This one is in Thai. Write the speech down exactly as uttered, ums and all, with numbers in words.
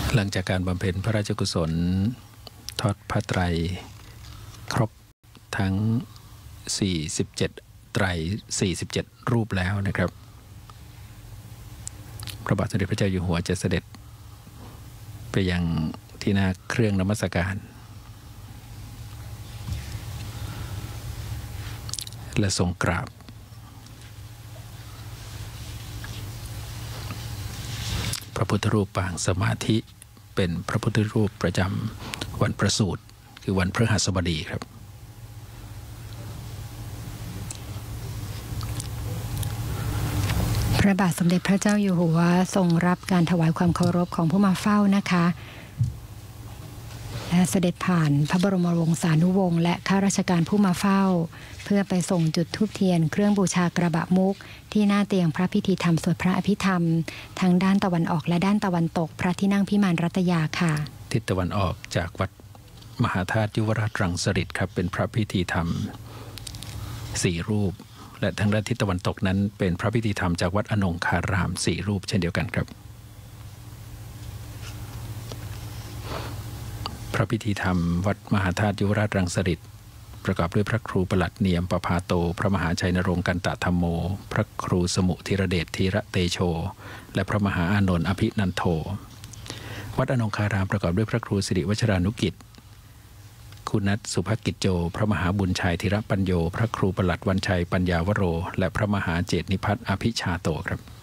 หลังจากการบำเพ็ญพระราชกุศลทอดพระไตรครบทั้งสี่สิบเจ็ดไตรสี่สิบเจ็ดรูปแล้วนะครับพระบาทสมเด็จพระเจ้าอยู่หัวจะเสด็จไปยังที่หน้าเครื่องนมัสการและทรงกราบพระพุทธรูปปางสมาธิเป็นพระพุทธรูปประจำวันประสูติคือวันพฤหัสบดีครับพระบาทสมเด็จพระเจ้าอยู่หัวทรงรับการถวายความเคารพของผู้มาเฝ้านะคะและเสด็จผ่านพระบรมวงศานุวงศ์และข้าราชการผู้มาเฝ้าเพื่อไปส่งจุดธูปเทียนเครื่องบูชากระบะมุกที่หน้าเตียงพระพิธีธรรมสวดพระอภิธรรมทั้งด้านตะวันออกและด้านตะวันตกพระที่นั่งพิมานรัตยาค่ะทิศตะวันออกจากวัดมหาธาตุยุวราชรังสฤษครับเป็นพระพิธีธรรมสี่รูปและทางด้านทิศตะวันตกนั้นเป็นพระพิธีธรรมจากวัดอนงคารามสี่รูปเช่นเดียวกันครับพระพิธีธรรมวัดมหาธาตุยุวราชรังสฤษประกอบด้วยพระครูประหลัดเนียมประภาโตพระมหาชัยนรงค์กันตธรรมโมพระครูสมุธีรเดชธีระเตโชและพระมหาอานนท์อภินันโทวัดอนงคารามประกอบด้วยพระครูสิริวชรานุกิจคุณนัทสุภกิจโจพระมหาบุญชัยธีระปัญโยพระครูประหลัดวันชัยปัญญาวโรและพระมหาเจตนิพัฒน์อภิชาโตครับ